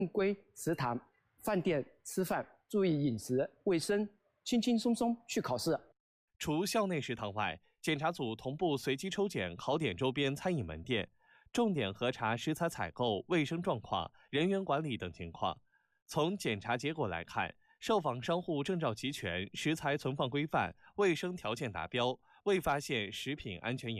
规食堂、饭店吃饭，注意饮食卫生，轻轻松松去考试。 除校内食堂外，检查组同步随机抽检考点周边餐饮门店，重点核查食材采购、卫生状况、人员管理等情况。从检查结果来看，受访商户证照齐全，食材存放规范，卫生条件达标，未发现食品安全隐